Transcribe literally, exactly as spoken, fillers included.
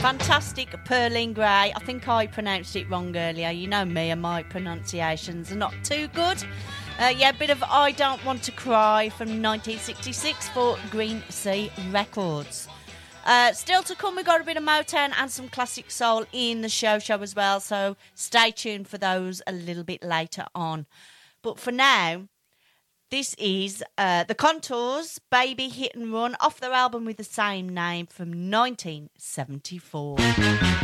Fantastic Pearline Grey. I think I pronounced it wrong earlier. You know me and my pronunciations are not too good. Uh, yeah, a bit of I Don't Want to Cry from nineteen sixty-six for Green Sea Records. Uh, still to come, we've got a bit of Motown and some classic soul in the show show as well, so stay tuned for those a little bit later on. But for now, this is uh, The Contours, Baby Hit and Run, off their album with the same name from nineteen seventy-four.